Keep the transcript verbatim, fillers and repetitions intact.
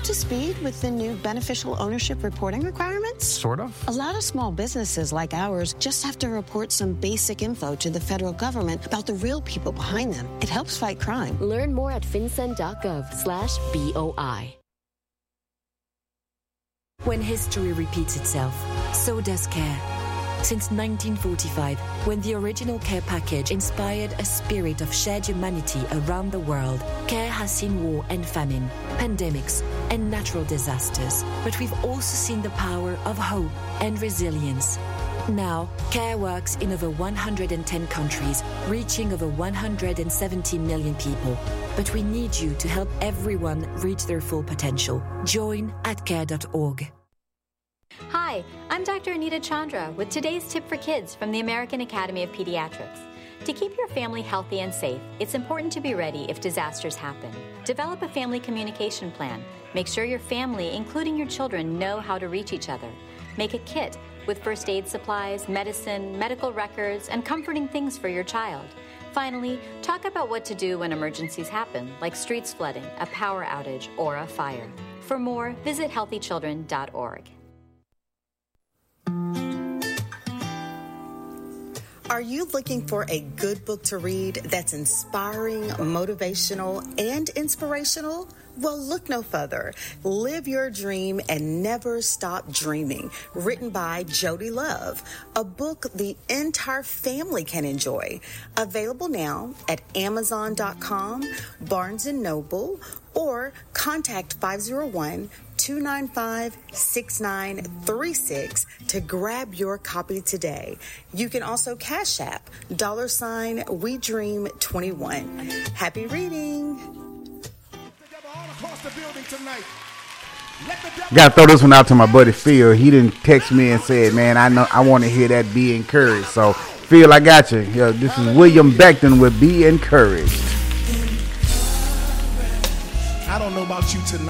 to speed with the new beneficial ownership reporting requirements? Sort of. A lot of small businesses like ours just have to report some basic info to the federal government about the real people behind them. It helps fight crime. Learn more at fincen.gov slash BOI. When history repeats itself, so does care. Since nineteen forty-five, when the original care package inspired a spirit of shared humanity around the world, care has seen war and famine, pandemics, and natural disasters. But we've also seen the power of hope and resilience. Now, care works in over one hundred ten countries, reaching over one hundred seventy million people. But we need you to help everyone reach their full potential. Join at care dot org. Hi, I'm Doctor Anita Chandra with today's tip for kids from the American Academy of Pediatrics. To keep your family healthy and safe, it's important to be ready if disasters happen. Develop a family communication plan. Make sure your family, including your children, know how to reach each other. Make a kit with first aid supplies, medicine, medical records, and comforting things for your child. Finally, talk about what to do when emergencies happen, like streets flooding, a power outage, or a fire. For more, visit healthy children dot org. Are you looking for a good book to read that's inspiring, motivational, and inspirational? Well, look no further. Live Your Dream and Never Stop Dreaming, written by Jody Love, a book the entire family can enjoy. Available now at amazon dot com, Barnes and Noble, or contact five oh one, two nine five, six nine three six to grab your copy today. You can also Cash App, dollar sign We Dream twenty-one. Happy reading. Gotta throw this one out to my buddy Phil. He didn't text me and said, man, I know I want to hear that Be Encouraged. So Phil, I got you. Yeah, this is William Beckton with Be Encouraged. I don't know about you tonight.